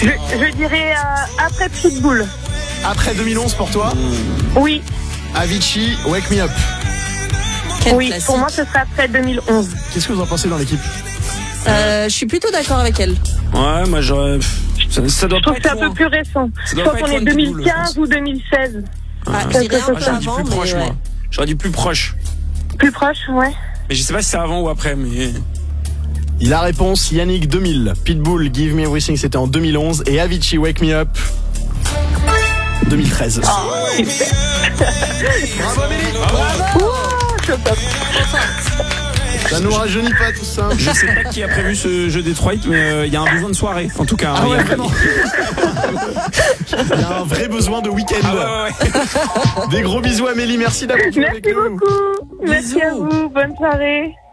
Je dirais après Pitbull. Après 2011 pour toi? Oui, Avicii, Wake Me Up. Quel oui. classique. Pour moi, ce serait après 2011. Qu'est-ce que vous en pensez dans l'équipe? Je suis plutôt d'accord avec elle. Ouais, moi j'aurais. Ça doit Je pas trouve que c'est être un peu loin. plus récent. Ça Je doit crois pas qu'on être est loin de Pitbull, 2015 ou 2016. Je dirais un peu J'aurais dit avant, plus proche, mais moi. ouais. J'aurais dit plus proche. Plus proche, ouais. Mais je sais pas si c'est avant ou après, mais. La réponse, Yannick, 2000. Pitbull, Give Me Everything, c'était en 2011. Et Avicii, Wake Me Up, 2013. Bravo Amélie. Ouh, je suis au top. Ça nous rajeunit pas tout ça. Je sais pas qui a prévu ce jeu Detroit, mais il y a un besoin de soirée, en tout cas. Ah ouais, vraiment. Il y a un vrai besoin de week-end. Ah ouais. Des gros bisous Amélie, merci d'avoir joué avec Merci nous. beaucoup. Merci à vous. Bonne soirée.